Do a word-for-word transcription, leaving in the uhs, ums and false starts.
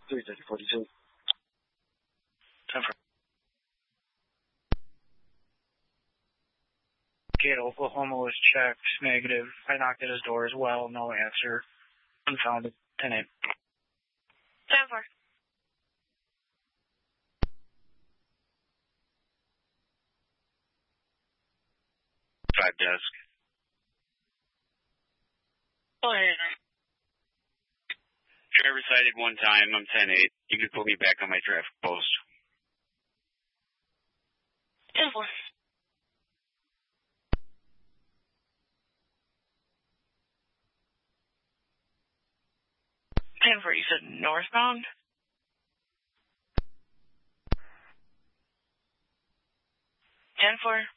three thirty forty-two. ten four. Gate Oklahoma was checked. Negative. I knocked at his door as well. No answer. Unfounded. ten eight. ten four. Five desk. Oh, yeah. Trevor sighted one time. I'm ten eight. You can put me back on my traffic post. ten four. ten four, you said northbound? ten four.